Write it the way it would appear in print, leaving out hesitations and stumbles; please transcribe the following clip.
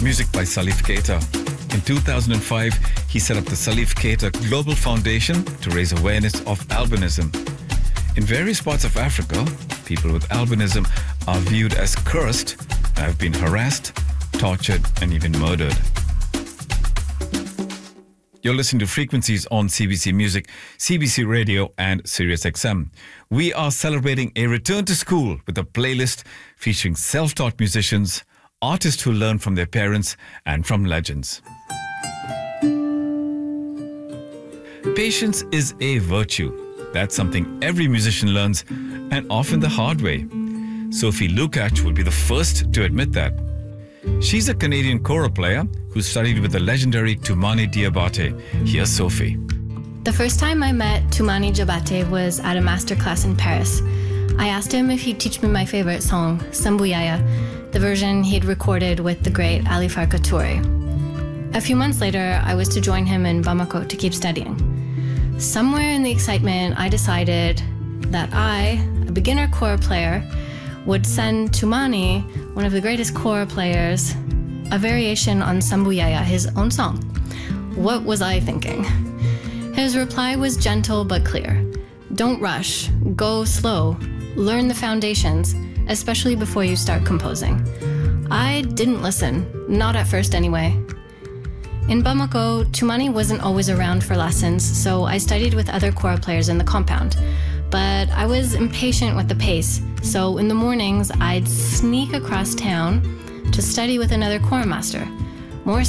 music by Salif Keita. In 2005, he set up the Salif Keita Global Foundation to raise awareness of albinism. In various parts of Africa, people with albinism are viewed as cursed and have been harassed, tortured, and even murdered. You're listening to Frequencies on CBC Music, CBC Radio, and Sirius XM. We are celebrating a return to school with a playlist featuring self-taught musicians, artists who learn from their parents and from legends. Patience is a virtue. That's something every musician learns, and often the hard way. Sophie Lukacs will be the first to admit that. She's a Canadian kora player who studied with the legendary Toumani Diabaté. Here's Sophie. The first time I met Toumani Diabaté was at a masterclass in Paris. I asked him if he'd teach me my favorite song, Sambou Yaya, the version he'd recorded with the great Ali Farka Touré. A few months later, I was to join him in Bamako to keep studying. Somewhere in the excitement, I decided that I, a beginner kora player, would send Toumani, one of the greatest kora players, a variation on Sambou Yaya, his own song. What was I thinking? His reply was gentle but clear. Don't rush, go slow, learn the foundations, especially before you start composing. I didn't listen, not at first anyway. In Bamako, Toumani wasn't always around for lessons, so I studied with other kora players in the compound. But I was impatient with the pace, so in the mornings I'd sneak across town to study with another kora master. More